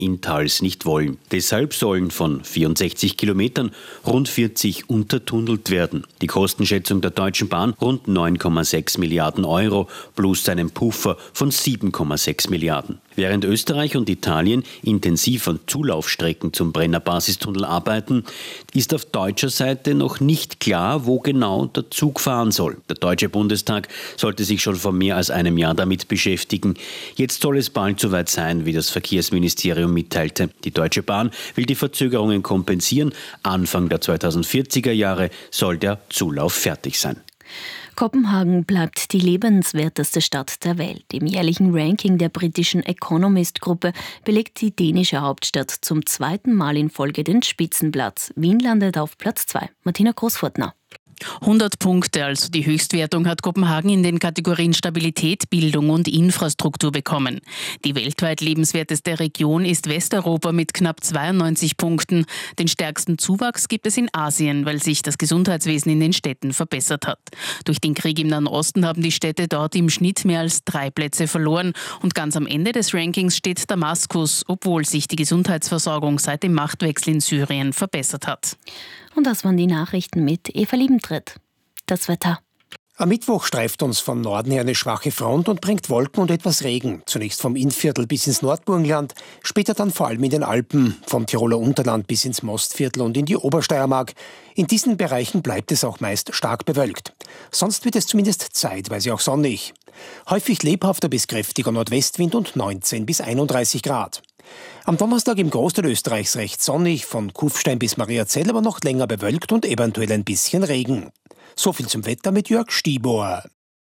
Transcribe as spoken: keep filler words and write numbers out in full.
in Tals nicht wollen. Deshalb sollen von vierundsechzig Kilometern rund vierzig untertunnelt werden. Die Kostenschätzung der Deutschen Bahn rund neun Komma sechs Milliarden Euro plus einen Puffer von sieben Komma sechs Milliarden. Während Österreich und Italien intensiv an Zulaufstrecken zum Brenner Basistunnel arbeiten, ist auf deutscher Seite noch nicht klar, wo genau der Zug fahren soll. Der Deutsche Bundestag sollte sich schon vor mehr als einem Jahr damit beschäftigen. Jetzt soll es bald soweit sein, wie das Verkehrsministerium mitteilte. Die Deutsche Bahn will die Verzögerungen kompensieren. Anfang der zweitausendvierziger Jahre soll der Zulauf fertig sein. Kopenhagen bleibt die lebenswerteste Stadt der Welt. Im jährlichen Ranking der britischen Economist-Gruppe belegt die dänische Hauptstadt zum zweiten Mal in Folge den Spitzenplatz. Wien landet auf Platz zwei. Martina Großfurtner. hundert Punkte, also die Höchstwertung, hat Kopenhagen in den Kategorien Stabilität, Bildung und Infrastruktur bekommen. Die weltweit lebenswerteste Region ist Westeuropa mit knapp zweiundneunzig Punkten. Den stärksten Zuwachs gibt es in Asien, weil sich das Gesundheitswesen in den Städten verbessert hat. Durch den Krieg im Nahen Osten haben die Städte dort im Schnitt mehr als drei Plätze verloren. Und ganz am Ende des Rankings steht Damaskus, obwohl sich die Gesundheitsversorgung seit dem Machtwechsel in Syrien verbessert hat. Und das waren die Nachrichten mit Eva Liebentritt. Das Wetter. Am Mittwoch streift uns von Norden her eine schwache Front und bringt Wolken und etwas Regen. Zunächst vom Innviertel bis ins Nordburgenland, später dann vor allem in den Alpen, vom Tiroler Unterland bis ins Mostviertel und in die Obersteiermark. In diesen Bereichen bleibt es auch meist stark bewölkt. Sonst wird es zumindest zeitweise auch sonnig. Häufig lebhafter bis kräftiger Nordwestwind und neunzehn bis einunddreißig Grad. Am Donnerstag im Großteil Österreichs recht sonnig, von Kufstein bis Mariazell aber noch länger bewölkt und eventuell ein bisschen Regen. So viel zum Wetter mit Jörg Stiebohr.